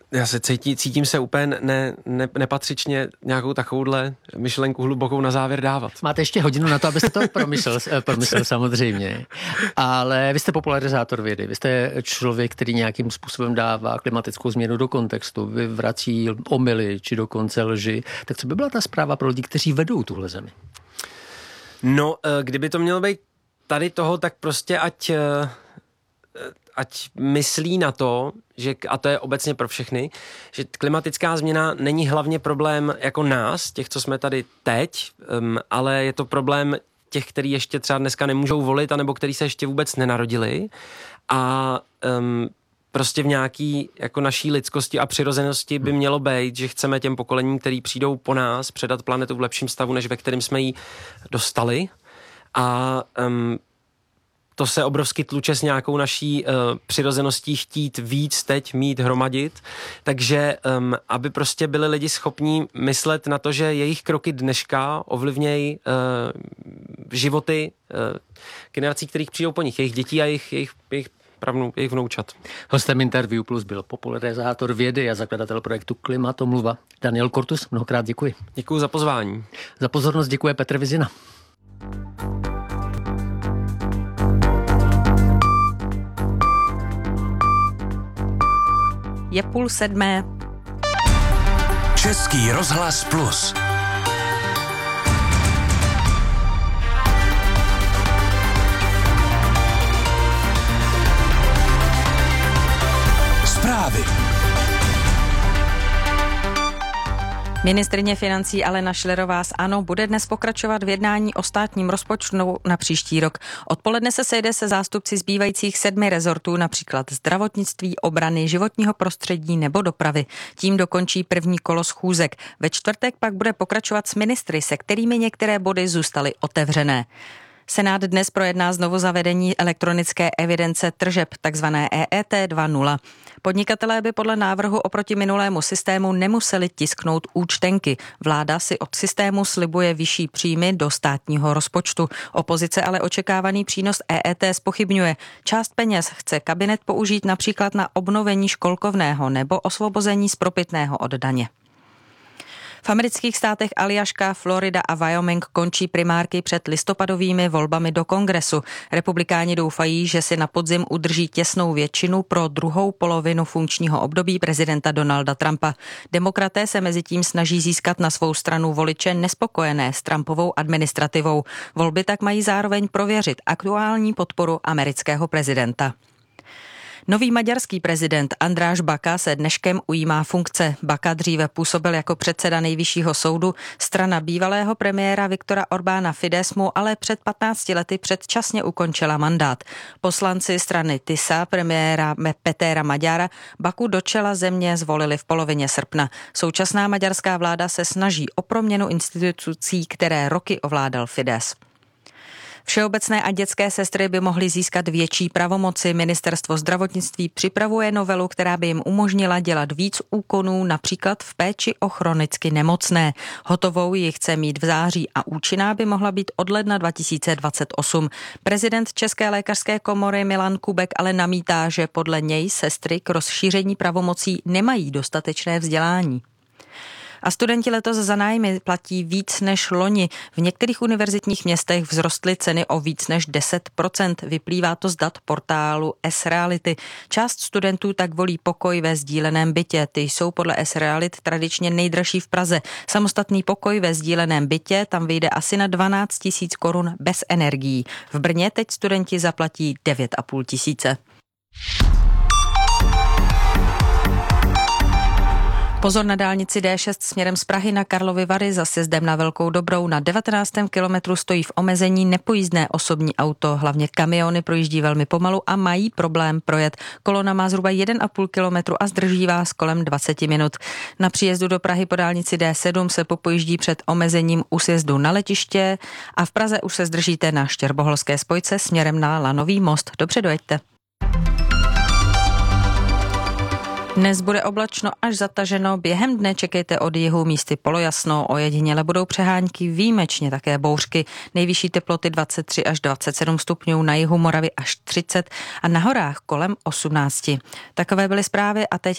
Já se cítím se úplně nepatřičně nějakou takovouhle myšlenku hlubokou na závěr dávat. Máte ještě hodinu na to, abyste to promyslel samozřejmě. Ale vy jste popularizátor vědy, vy jste člověk, který nějakým způsobem dává klimatickou změnu do kontextu, vyvrací omyly či dokonce lži. Tak co by byla ta zpráva pro lidi, kteří vedou tuhle zemi? No, kdyby to mělo být tady toho, tak prostě ať myslí na to, že, a to je obecně pro všechny, že klimatická změna není hlavně problém jako nás, těch, co jsme tady teď, ale je to problém těch, kteří ještě třeba dneska nemůžou volit, anebo kteří se ještě vůbec nenarodili. A prostě v nějaký jako naší lidskosti a přirozenosti by mělo být, že chceme těm pokolením, který přijdou po nás, předat planetu v lepším stavu, než ve kterém jsme ji dostali. A to se obrovsky tluče s nějakou naší přirozeností chtít víc teď mít hromadit. Takže aby prostě byli lidi schopní myslet na to, že jejich kroky dneška ovlivnějí životy generací, kterých přijdou po nich, jejich dětí a jejich vnoučat. Hostem Interview Plus byl popularizátor vědy a zakladatel projektu Klimatomluva Daniel Kortus. Mnohokrát děkuji. Děkuji za pozvání. Za pozornost děkuje Petr Vizina. Je 6:30. Český rozhlas Plus. Zprávy. Ministryně financí Alena Schillerová z ANO bude dnes pokračovat v jednání o státním rozpočtu na příští rok. Odpoledne se sejde se zástupci zbývajících 7 rezortů, například zdravotnictví, obrany, životního prostředí nebo dopravy. Tím dokončí první kolo schůzek. Ve čtvrtek pak bude pokračovat s ministry, se kterými některé body zůstaly otevřené. Senát dnes projedná znovu zavedení elektronické evidence tržeb, takzvané EET 2.0. Podnikatelé by podle návrhu oproti minulému systému nemuseli tisknout účtenky. Vláda si od systému slibuje vyšší příjmy do státního rozpočtu. Opozice ale očekávaný přínos EET zpochybňuje. Část peněz chce kabinet použít například na obnovení školkovného nebo osvobození z propitného od daně. V amerických státech Aljaška, Florida a Wyoming končí primárky před listopadovými volbami do Kongresu. Republikáni doufají, že si na podzim udrží těsnou většinu pro druhou polovinu funkčního období prezidenta Donalda Trumpa. Demokraté se mezitím snaží získat na svou stranu voliče nespokojené s Trumpovou administrativou. Volby tak mají zároveň prověřit aktuální podporu amerického prezidenta. Nový maďarský prezident András Baka se dneškem ujímá funkce. Baka dříve působil jako předseda nejvyššího soudu. Strana bývalého premiéra Viktora Orbána Fidesz mu ale před 15 lety předčasně ukončila mandát. Poslanci strany TISA premiéra Petéra Maďara Baku do čela země zvolili v polovině srpna. Současná maďarská vláda se snaží o proměnu institucí, které roky ovládal Fidesz. Všeobecné a dětské sestry by mohly získat větší pravomoci. Ministerstvo zdravotnictví připravuje novelu, která by jim umožnila dělat víc úkonů, například v péči o chronicky nemocné. Hotovou ji chce mít v září a účinná by mohla být od ledna 2028. Prezident České lékařské komory Milan Kubek ale namítá, že podle něj sestry k rozšíření pravomocí nemají dostatečné vzdělání. A studenti letos za nájmy platí víc než loni. V některých univerzitních městech vzrostly ceny o víc než 10%. Vyplývá to z dat portálu S-Reality. Část studentů tak volí pokoj ve sdíleném bytě. Ty jsou podle S-Reality tradičně nejdražší v Praze. Samostatný pokoj ve sdíleném bytě tam vyjde asi na 12 000 korun bez energií. V Brně teď studenti zaplatí 9 500. Pozor na dálnici D6 směrem z Prahy na Karlovy Vary za sjezdem na Velkou Dobrou. Na 19. kilometru stojí v omezení nepojízdné osobní auto. Hlavně kamiony projíždí velmi pomalu a mají problém projet. Kolona má zhruba 1,5 kilometru a zdrží vás kolem 20 minut. Na příjezdu do Prahy po dálnici D7 se popojíždí před omezením u sjezdu na letiště a v Praze už se zdržíte na Štěrboholské spojce směrem na Lanový most. Dobře dojeďte. Dnes bude oblačno až zataženo, během dne čekejte od jihu místy polojasno, ojediněle budou přehánky, výjimečně také bouřky, nejvyšší teploty 23 až 27 stupňů, na jihu Moravy až 30 a na horách kolem 18. Takové byly zprávy a teď